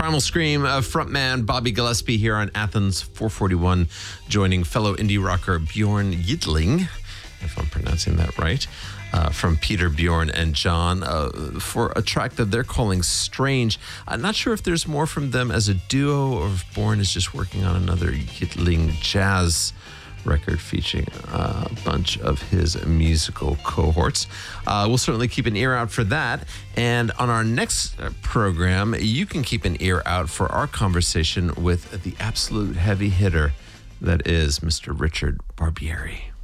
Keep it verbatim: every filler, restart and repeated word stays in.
Primal Scream uh, frontman Bobby Gillespie here on Athens four forty-one, joining fellow indie rocker Bjorn Yidling, if I'm pronouncing that right, uh, from Peter, Bjorn, and John uh, for a track that they're calling Strange. I'm not sure if there's more from them as a duo or if Bjorn is just working on another Yidling jazz record featuring a bunch of his musical cohorts. Uh, we'll certainly keep an ear out for that. And on our next program, you can keep an ear out for our conversation with the absolute heavy hitter that is Mister Richard Barbieri.